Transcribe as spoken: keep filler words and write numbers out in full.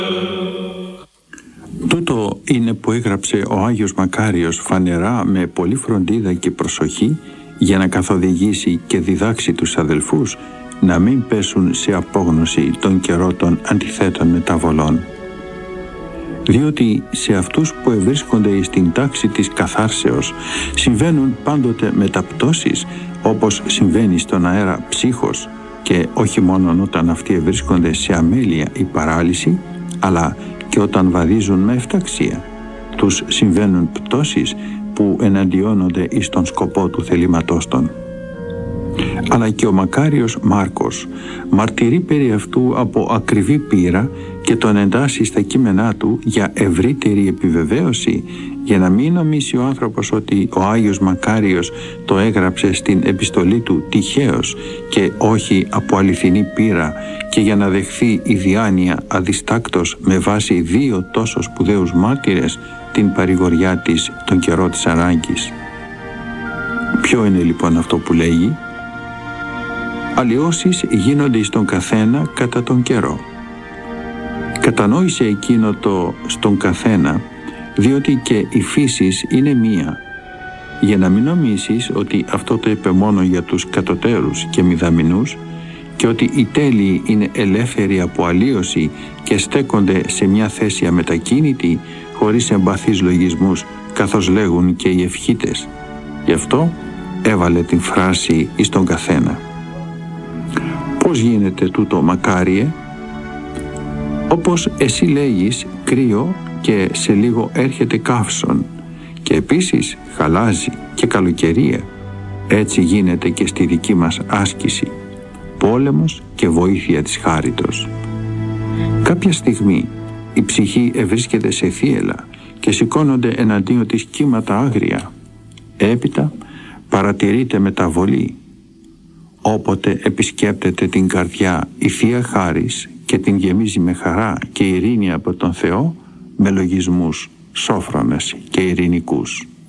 Τούτο είναι που έγραψε ο Άγιος Μακάριος φανερά με πολλή φροντίδα και προσοχή για να καθοδηγήσει και διδάξει τους αδελφούς να μην πέσουν σε απόγνωση τον καιρό των αντιθέτων μεταβολών. Διότι σε αυτούς που ευρίσκονται στην τάξη της καθάρσεως συμβαίνουν πάντοτε μεταπτώσεις, όπως συμβαίνει στον αέρα ψύχος, και όχι μόνο όταν αυτοί ευρίσκονται σε αμέλεια ή παράλυση, αλλά και όταν βαδίζουν με εφταξία. Τους συμβαίνουν πτώσεις που εναντιώνονται εις τον σκοπό του θελήματός των. Αλλά και ο Μακάριος Μάρκος μαρτυρεί περί αυτού από ακριβή πείρα και τον εντάσσει στα κείμενά του για ευρύτερη επιβεβαίωση, για να μην νομίσει ο άνθρωπος ότι ο Άγιος Μακάριος το έγραψε στην επιστολή του τυχαίως και όχι από αληθινή πείρα, και για να δεχθεί η διάνοια αδιστάκτος με βάση δύο τόσο σπουδαίους μάρτυρες την παρηγοριά της τον καιρό της ανάγκης. Ποιο είναι λοιπόν αυτό που λέγει? Αλλοιώσεις γίνονται εις τον καθένα κατά τον καιρό. Κατανόησε εκείνο το «στον καθένα», διότι και η φύσης είναι μία, για να μην νομίσεις ότι αυτό το είπε μόνο για τους κατωτέρους και μηδαμινούς, και ότι οι τέλειοι είναι ελεύθεροι από αλλίωση και στέκονται σε μια θέση αμετακίνητη, χωρίς εμπαθείς λογισμούς, καθώς λέγουν και οι ευχήτες. Γι' αυτό έβαλε την φράση εις τον καθένα. Πώς γίνεται τούτο, Μακάριε? Όπως εσύ λέγεις, κρύο και σε λίγο έρχεται καύσον, και επίσης χαλάζει και καλοκαιρία, έτσι γίνεται και στη δική μας άσκηση, πόλεμος και βοήθεια της χάριτος. Κάποια στιγμή η ψυχή ευρίσκεται σε θύελλα και σηκώνονται εναντίον της κύματα άγρια. Έπειτα παρατηρείται μεταβολή. Όποτε επισκέπτεται την καρδιά η Θεία Χάρις και την γεμίζει με χαρά και ειρήνη από τον Θεό, με λογισμούς σόφρονες και ειρηνικούς.